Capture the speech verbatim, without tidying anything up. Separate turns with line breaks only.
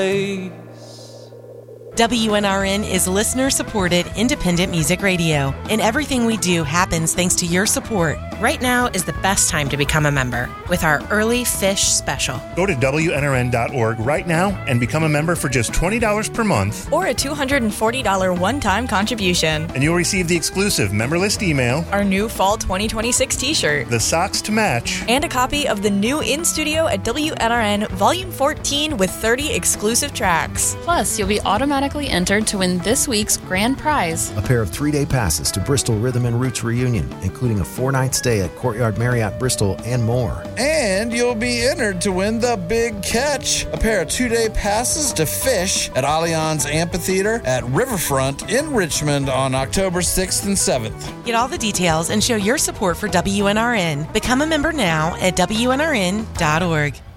W N R N is listener-supported independent music radio, and everything we do happens thanks to your support.
Right now is the best time to become a member with our Early Fish Special.
Go to W N R N dot org right now and become a member for just twenty dollars per month.
Or a two hundred forty dollars one-time contribution.
And you'll receive the exclusive member list email,
our new Fall twenty twenty-six t-shirt,
the socks to match,
and a copy of the new In Studio at W N R N Volume fourteen with thirty exclusive tracks.
Plus, you'll be automatically entered to win this week's grand prize,
a pair of three-day passes to Bristol Rhythm and Roots Reunion, including a four-night stay at Courtyard Marriott Bristol and more.
And you'll be entered to win the big catch, a pair of two-day passes to Fish at Allianz Amphitheater at Riverfront in Richmond on October sixth and seventh.
Get all the details and show your support for W N R N. Become a member now at W N R N dot org.